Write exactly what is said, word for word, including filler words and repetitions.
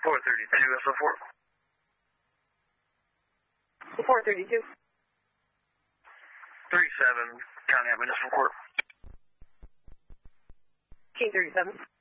four thirty-two, S O four. four thirty-two. thirty-seven, County Eyewitness from court. King thirty-seven.